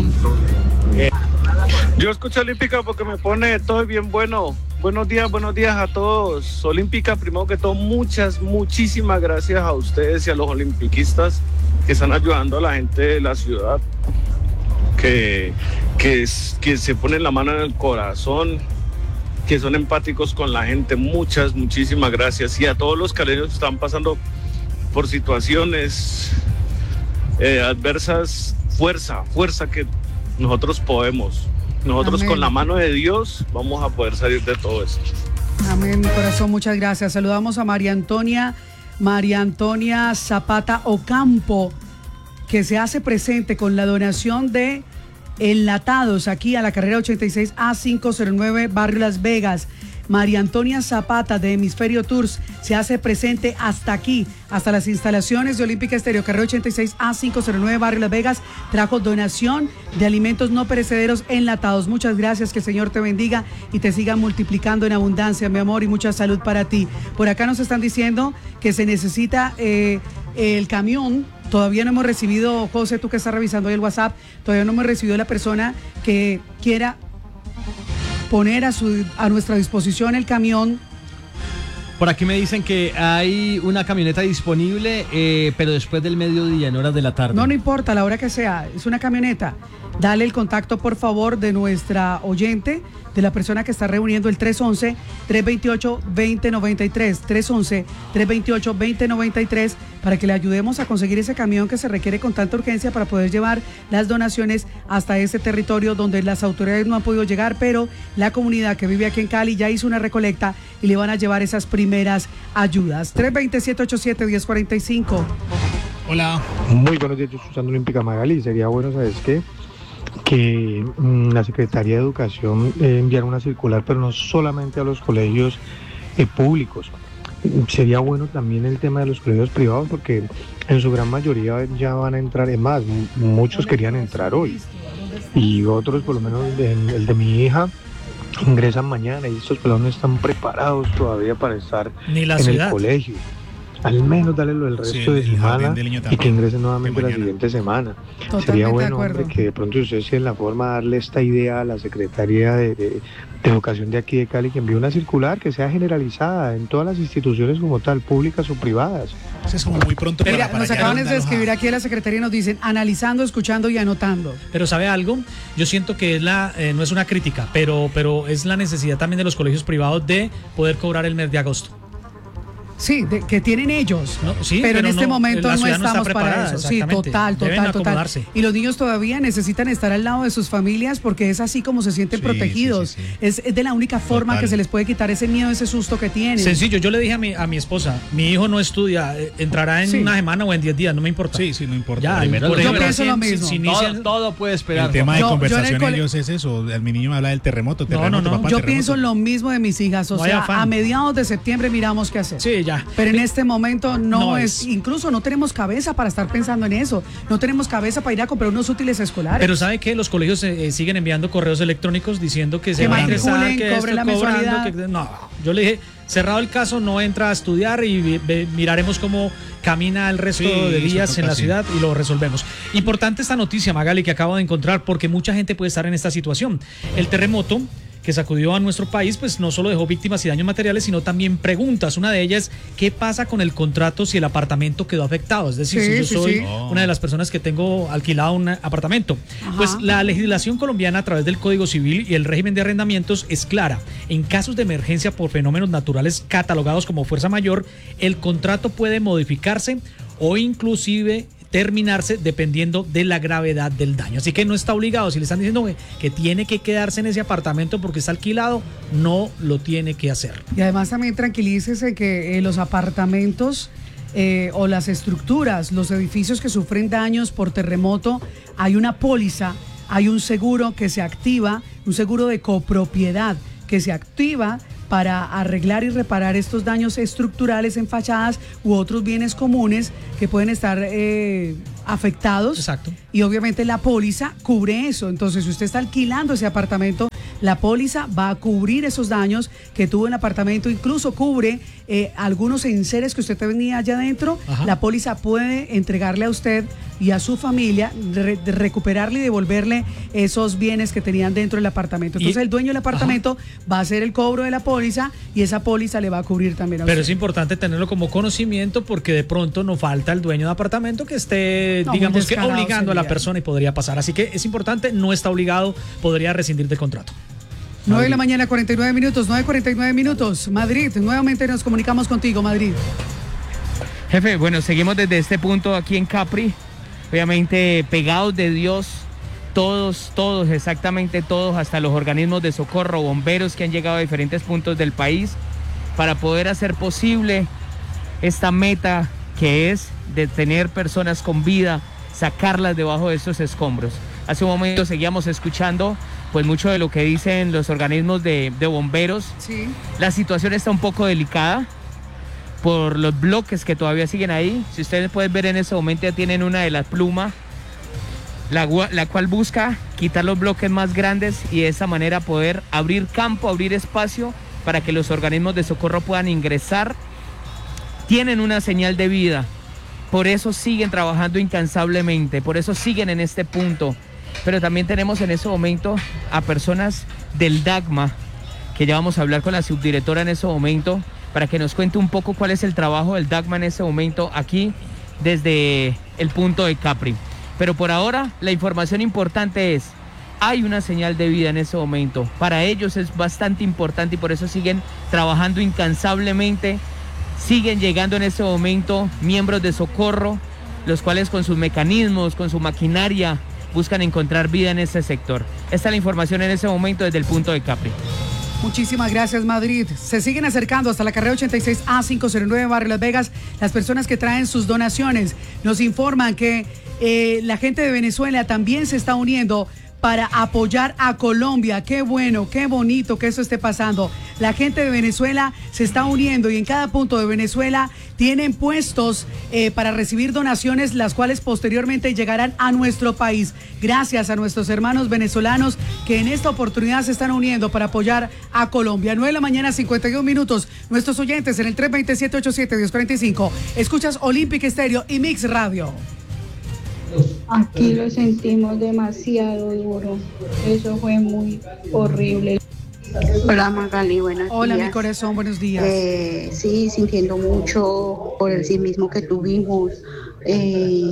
Yo escucho Olímpica porque me pone todo bien bueno. Buenos días, buenos días a todos. Olímpica, primero que todo, muchas, muchísimas gracias a ustedes y a los olimpiquistas que están ayudando a la gente de la ciudad, que, que, es- que se ponen la mano en el corazón, que son empáticos con la gente. Muchas, muchísimas gracias. Y a todos los caleños que están pasando por situaciones eh, adversas, fuerza, fuerza que nosotros podemos. Nosotros Amén. con la mano de Dios vamos a poder salir de todo esto. Amén, mi corazón, muchas gracias. Saludamos a María Antonia, María Antonia Zapata Ocampo, que se hace presente con la donación de enlatados aquí a la carrera ochenta y seis A quinientos nueve, Barrio Las Vegas. María Antonia Zapata de Hemisferio Tours se hace presente hasta aquí, hasta las instalaciones de Olímpica Estéreo, carrera ochenta y seis A quinientos nueve, Barrio Las Vegas. Trajo donación de alimentos no perecederos enlatados. Muchas gracias, que el Señor te bendiga y te siga multiplicando en abundancia, mi amor, y mucha salud para ti. Por acá nos están diciendo que se necesita eh, el camión. Todavía no hemos recibido, José, tú que estás revisando ahí el WhatsApp, todavía no hemos recibido la persona que quiera poner a, su, a nuestra disposición el camión. Por aquí me dicen que hay una camioneta disponible, eh, pero después del mediodía, en horas de la tarde. No, no importa, la hora que sea, es una camioneta. Dale el contacto, por favor, de nuestra oyente, de la persona que está reuniendo el tres once, tres veintiocho, veinte noventa y tres, tres once, tres veintiocho, veinte noventa y tres, para que le ayudemos a conseguir ese camión que se requiere con tanta urgencia para poder llevar las donaciones hasta ese territorio donde las autoridades no han podido llegar, pero la comunidad que vive aquí en Cali ya hizo una recolecta y le van a llevar esas primeras ayudas. tres veinte, siete ochenta y siete, diez cuarenta y cinco. Hola. Muy buenos días, yo estoy usando Olímpica Magali. Sería bueno, ¿sabes qué? Que mm, la Secretaría de Educación eh, enviara una circular, pero no solamente a los colegios eh, públicos. Sería bueno también el tema de los colegios privados, porque en su gran mayoría ya van a entrar, es más, m- muchos querían entrar hoy. Y otros, por lo menos el, el de mi hija, ingresan mañana y estos pelados no están preparados todavía para estar Ni la en ciudad. el colegio. Al menos darle lo del resto Sí, de el jardín semana del niño y también, que ingresen nuevamente de la mañana. siguiente semana. Totalmente Sería de bueno, acuerdo. hombre, que de pronto ustedes tienen la forma de darle esta idea a la Secretaría de, de- de Educación de aquí de Cali, que envíe una circular que sea generalizada en todas las instituciones como tal, públicas o privadas. Eso es como muy pronto para, Mira, para nos ya acaban de darlos a- escribir aquí a la Secretaría y nos dicen analizando, escuchando y anotando. Pero ¿sabe algo? Yo siento que es la, eh, no es una crítica, pero, pero es la necesidad también de los colegios privados de poder cobrar el mes de agosto. Sí, de- que tienen ellos, No, sí, pero, en pero este no, momento la no ciudad no está estamos para preparada, eso. Sí, exactamente. total, Deben total, total. acomodarse. Y los niños todavía necesitan estar al lado de sus familias porque es así como se sienten Sí, protegidos. sí, sí, sí. Es, es de la única forma Total. que se les puede quitar ese miedo, ese susto que tienen. Sencillo, yo le dije a mi, a mi esposa, mi hijo no estudia, eh, entrará en Sí. una semana o en diez días, no me importa. Sí, sí, no importa. Ya, Primero por los ejemplo, niños. si- Yo pienso lo si- mismo. si inician- Todo, todo puede esperar. El tema de Yo- yo en el conversación cole- ellos es eso. Mi niño me habla del terremoto. terremoto no, no. papá, Yo terremoto. pienso lo mismo de mis hijas, o No hay sea, afán. a mediados de septiembre miramos qué hacer. Sí, ya. Pero en este momento no, No es, es. incluso no tenemos cabeza para estar pensando en eso. No tenemos cabeza para ir a comprar unos útiles escolares. Pero ¿sabe qué? Los colegios eh, eh, siguen enviando correos electrónicos diciendo que se Que va a ingresar, matriculen, que cobren esto, la cobrando, mensualidad. que- no, yo le dije, cerrado el caso, no entra a estudiar y vi- ve- miraremos cómo camina el resto Sí, de eso días toca en la así. ciudad y lo resolvemos. Importante esta noticia, Magali, que acabo de encontrar, porque mucha gente puede estar en esta situación. El terremoto que sacudió a nuestro país, pues no solo dejó víctimas y daños materiales, sino también preguntas. Una de ellas, ¿qué pasa con el contrato si el apartamento quedó afectado? Es decir, Sí, si yo sí, soy sí. una de las personas que tengo alquilado un apartamento. Pues la legislación colombiana a través del Código Civil y el régimen de arrendamientos es clara. En casos de emergencia por fenómenos naturales catalogados como fuerza mayor, el contrato puede modificarse o inclusive terminarse dependiendo de la gravedad del daño. Así que no está obligado. Si le están diciendo que, que tiene que quedarse en ese apartamento porque está alquilado, no lo tiene que hacer. Y además también tranquilícese que eh, los apartamentos eh, o las estructuras, los edificios que sufren daños por terremoto, hay una póliza, hay un seguro que se activa, un seguro de copropiedad que se activa para arreglar y reparar estos daños estructurales en fachadas u otros bienes comunes que pueden estar eh, afectados. Exacto. Y obviamente la póliza cubre eso. Entonces, si usted está alquilando ese apartamento, la póliza va a cubrir esos daños que tuvo en el apartamento, incluso cubre eh, algunos enseres que usted tenía allá adentro. Ajá. La póliza puede entregarle a usted y a su familia, re, de recuperarle y devolverle esos bienes que tenían dentro del apartamento. Entonces, Y, el dueño del apartamento ajá. va a hacer el cobro de la póliza y esa póliza le va a cubrir también a Pero usted. es importante tenerlo como conocimiento porque de pronto no falta el dueño de apartamento que esté, No, digamos que descarado obligando sería. a la persona y podría pasar. Así que es importante, no está obligado, podría rescindir del contrato. nueve de la mañana, cuarenta y nueve minutos, nueve cuarenta y nueve minutos. Madrid, nuevamente nos comunicamos contigo, Madrid. Jefe, bueno, seguimos desde este punto aquí en Capri, obviamente pegados de Dios, todos, todos, exactamente todos, hasta los organismos de socorro, bomberos que han llegado a diferentes puntos del país para poder hacer posible esta meta que es de tener personas con vida, sacarlas debajo de estos escombros. Hace un momento seguíamos escuchando pues mucho de lo que dicen los organismos de, de bomberos. Sí. La situación está un poco delicada por los bloques que todavía siguen ahí. Si ustedes pueden ver en ese momento ya tienen una de las plumas, la, la cual busca quitar los bloques más grandes y de esa manera poder abrir campo, abrir espacio para que los organismos de socorro puedan ingresar. Tienen una señal de vida, por eso siguen trabajando incansablemente, por eso siguen en este punto. Pero también tenemos en ese momento a personas del DACMA, que ya vamos a hablar con la subdirectora en ese momento, para que nos cuente un poco cuál es el trabajo del DACMA en ese momento aquí desde el punto de Capri. Pero por ahora la información importante es, hay una señal de vida en ese momento. Para ellos es bastante importante y por eso siguen trabajando incansablemente. Siguen llegando en ese momento miembros de socorro, los cuales con sus mecanismos, con su maquinaria, buscan encontrar vida en ese sector. Esta es la información en ese momento desde el punto de Capri. Muchísimas gracias, Madrid. Se siguen acercando hasta la carrera ochenta y seis A quinientos nueve, Barrio Las Vegas, las personas que traen sus donaciones. Nos informan que eh, la gente de Venezuela también se está uniendo para apoyar a Colombia. Qué bueno, qué bonito que eso esté pasando. La gente de Venezuela se está uniendo y en cada punto de Venezuela tienen puestos eh, para recibir donaciones, las cuales posteriormente llegarán a nuestro país. Gracias a nuestros hermanos venezolanos que en esta oportunidad se están uniendo para apoyar a Colombia. nueve de la mañana, cincuenta y un minutos. Nuestros oyentes en el tres dos siete, ocho siete, uno cero cuatro cinco. Escuchas Olympic Stereo y Mix Radio. Aquí lo sentimos demasiado duro. Eso fue muy horrible. Hola Magali, buenos Hola, días. mi corazón, buenos días. Eh, sí, sintiendo mucho por el sismo que tuvimos. Eh,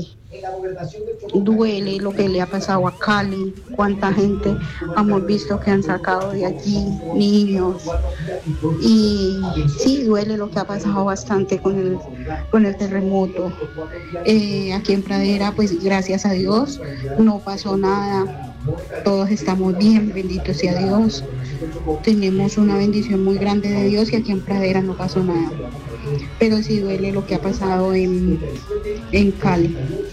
duele lo que le ha pasado a Cali. Cuánta gente hemos visto que han sacado de allí, niños. Y sí, duele lo que ha pasado bastante con el, con el terremoto. Eh, aquí en Pradera, pues gracias a Dios, no pasó nada. Todos estamos bien, bendito sea Dios. Tenemos una bendición muy grande de Dios y aquí en Pradera no pasó nada. Pero sí duele lo que ha pasado en, en Cali.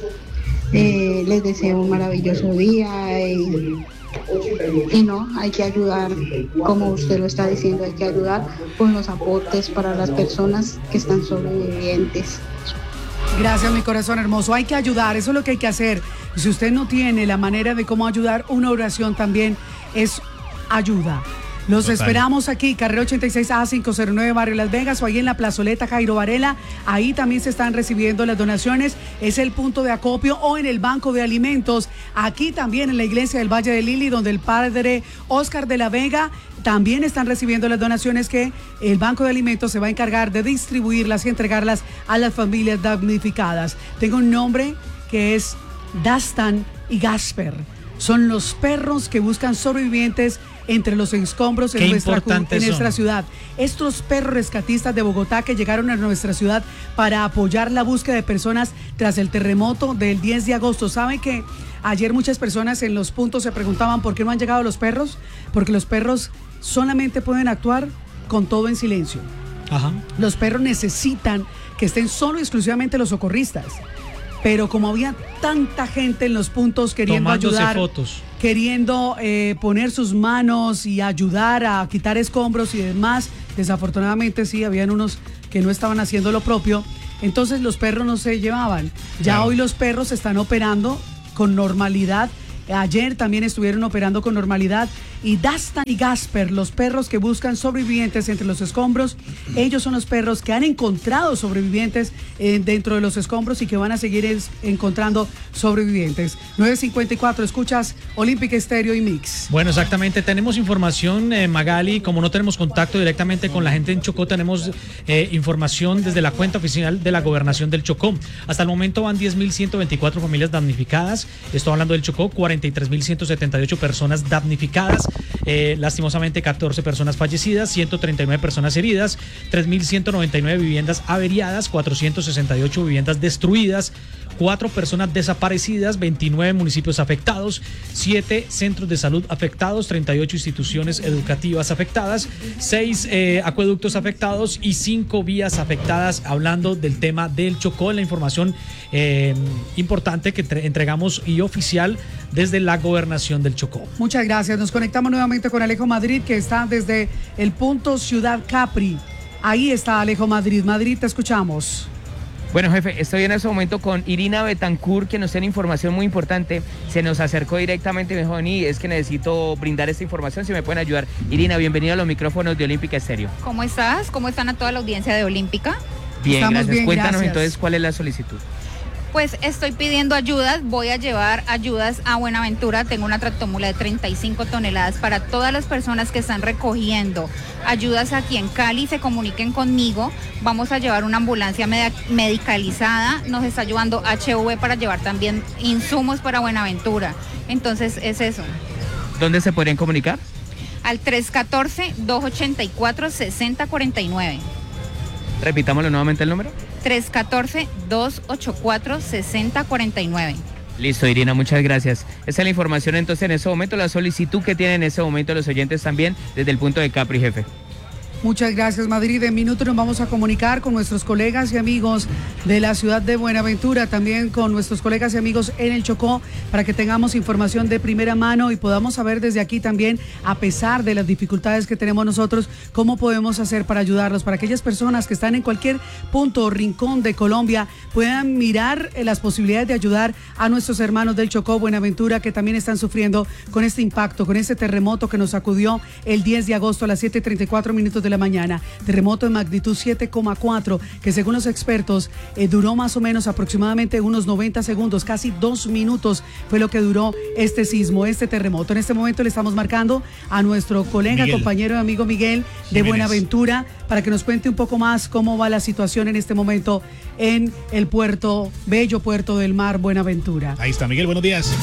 Eh, les deseo un maravilloso día y, y no, hay que ayudar, como usted lo está diciendo, hay que ayudar con los aportes para las personas que están sobrevivientes. Gracias, mi corazón hermoso. Hay que ayudar, eso es lo que hay que hacer. Si usted no tiene la manera de cómo ayudar, una oración también es ayuda. Los Total. Esperamos aquí, carrera ochenta y seis A quinientos nueve, Barrio Las Vegas, o ahí en la plazoleta Jairo Varela. Ahí también se están recibiendo las donaciones. Es el punto de acopio o en el banco de alimentos. Aquí también en la iglesia del Valle de Lili, donde el padre Oscar de la Vega también están recibiendo las donaciones que el banco de alimentos se va a encargar de distribuirlas y entregarlas a las familias damnificadas. Tengo un nombre que es Dastan y Gasper. Son los perros que buscan sobrevivientes entre los escombros en, nuestra, en nuestra ciudad. Estos perros rescatistas de Bogotá que llegaron a nuestra ciudad para apoyar la búsqueda de personas tras el terremoto del diez de agosto. ¿Saben que ayer muchas personas en los puntos se preguntaban por qué no han llegado los perros? Porque los perros solamente pueden actuar con todo en silencio. Ajá. Los perros necesitan que estén solo y exclusivamente los socorristas. Pero como había tanta gente en los puntos queriendo tomándose ayudar, fotos, queriendo eh, poner sus manos y ayudar a quitar escombros y demás, desafortunadamente sí, habían unos que no estaban haciendo lo propio. entonces los perros no se llevaban. Ya Claro. hoy los perros están operando con normalidad. Ayer también estuvieron operando con normalidad y Dastan y Gasper, los perros que buscan sobrevivientes entre los escombros, ellos son los perros que han encontrado sobrevivientes eh, dentro de los escombros y que van a seguir es, encontrando sobrevivientes. nueve cincuenta y cuatro, escuchas Olímpica Estéreo y Mix. Bueno, exactamente, tenemos información, eh, Magali, como no tenemos contacto directamente con la gente en Chocó, tenemos eh, información desde la cuenta oficial de la Gobernación del Chocó. Hasta el momento van diez mil ciento veinticuatro familias damnificadas, estoy hablando del Chocó, cuarenta y tres mil ciento setenta y ocho personas damnificadas, eh, lastimosamente catorce personas fallecidas, ciento treinta y nueve personas heridas, tres mil ciento noventa y nueve viviendas averiadas, cuatrocientos sesenta y ocho viviendas destruidas, cuatro personas desaparecidas, veintinueve municipios afectados, siete centros de salud afectados, treinta y ocho instituciones educativas afectadas, seis eh, acueductos afectados y cinco vías afectadas, hablando del tema del Chocó, la información eh, importante que tre- entregamos y oficial desde la Gobernación del Chocó. Muchas gracias. Nos conectamos nuevamente con Alejo Madrid, que está desde el punto Ciudad Capri. Ahí está Alejo Madrid. Madrid, te escuchamos. Bueno, jefe, estoy en este momento con Irina Betancourt, que nos tiene información muy importante. Se nos acercó directamente y me dijo, "Ni, es que necesito brindar esta información, si me pueden ayudar". Irina, bienvenida a los micrófonos de Olímpica Estéreo. ¿Cómo estás? ¿Cómo están a toda la audiencia de Olímpica? Bien, Estamos gracias. bien, Cuéntanos gracias. entonces cuál es la solicitud. Pues estoy pidiendo ayudas, voy a llevar ayudas a Buenaventura, tengo una tractomula de treinta y cinco toneladas para todas las personas que están recogiendo ayudas aquí en Cali, se comuniquen conmigo, vamos a llevar una ambulancia med- medicalizada, nos está ayudando H V para llevar también insumos para Buenaventura, entonces es eso. ¿Dónde se podrían comunicar? Al tres uno cuatro, dos ocho cuatro, seis cero cuatro nueve. Repitámoslo nuevamente el número. tres uno cuatro, dos ocho cuatro, seis cero cuatro nueve. Listo, Irina, muchas gracias. Esa es la información entonces en ese momento, la solicitud que tienen en ese momento los oyentes también desde el punto de Capri, jefe. Muchas gracias, Madrid. En minutos nos vamos a comunicar con nuestros colegas y amigos de la ciudad de Buenaventura, también con nuestros colegas y amigos en el Chocó, para que tengamos información de primera mano y podamos saber desde aquí también, a pesar de las dificultades que tenemos nosotros, cómo podemos hacer para ayudarlos, para aquellas personas que están en cualquier punto o rincón de Colombia, puedan mirar las posibilidades de ayudar a nuestros hermanos del Chocó, Buenaventura, que también están sufriendo con este impacto, con este terremoto que nos sacudió el diez de agosto a las siete y treinta y cuatro minutos de la mañana. Terremoto de magnitud siete coma cuatro, que según los expertos eh, duró más o menos aproximadamente unos noventa segundos, casi dos minutos fue lo que duró este sismo, este terremoto. En este momento le estamos marcando a nuestro colega, Miguel. compañero y amigo Miguel de Jiménez. Buenaventura, para que nos cuente un poco más cómo va la situación en este momento en el puerto, bello puerto del mar Buenaventura. Ahí está, Miguel, buenos días.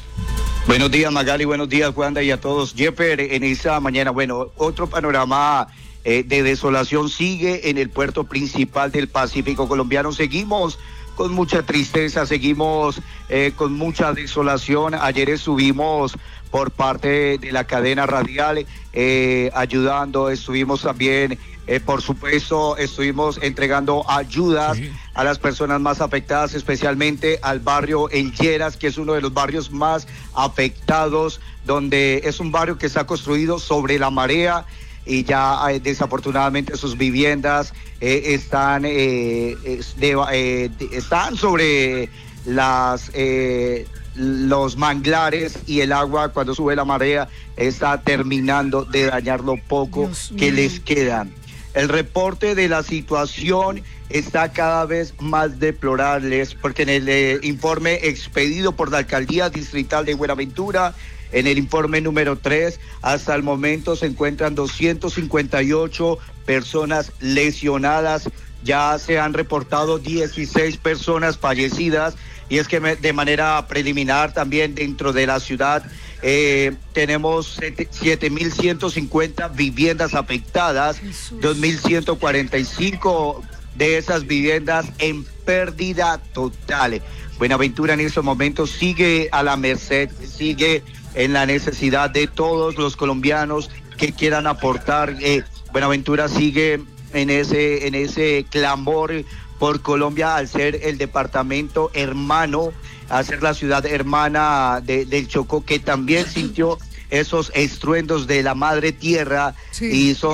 Buenos días, Magali, buenos días, Wanda, y a todos. Jeffer, en esta mañana, bueno, otro panorama eh, de desolación sigue en el puerto principal del Pacífico colombiano. Seguimos con mucha tristeza, seguimos eh, con mucha desolación. Ayer estuvimos por parte de la cadena radial eh, ayudando, estuvimos también, eh, por supuesto, estuvimos entregando ayudas sí. a las personas más afectadas, especialmente al barrio El Lleras, que es uno de los barrios más afectados, donde es un barrio que está construido sobre la marea y ya eh, desafortunadamente sus viviendas eh, están, eh, de, eh, están sobre las... Eh, los manglares, y el agua cuando sube la marea está terminando de dañar lo poco que les queda. El reporte de la situación está cada vez más deplorable, porque en el eh, informe expedido por la Alcaldía Distrital de Buenaventura, en el informe número tres, hasta el momento se encuentran doscientas cincuenta y ocho personas lesionadas, ya se han reportado dieciséis personas fallecidas, y es que de manera preliminar también dentro de la ciudad eh, tenemos siete mil ciento cincuenta viviendas afectadas, dos mil ciento cuarenta y cinco de esas viviendas en pérdida total. Buenaventura en estos momentos sigue a la merced, sigue en la necesidad de todos los colombianos que quieran aportar. Eh, Buenaventura sigue en ese, en ese clamor por Colombia, al ser el departamento hermano, al ser la ciudad hermana de, del Chocó, que también sintió esos estruendos de la madre tierra, sí. y son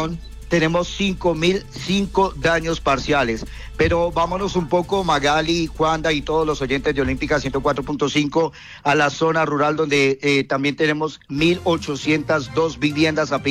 tenemos cinco mil cinco daños parciales. Pero vámonos un poco, Magali, Juanda y todos los oyentes de Olímpica ciento cuatro punto cinco, a la zona rural donde eh, también tenemos mil ochocientas dos viviendas aplicadas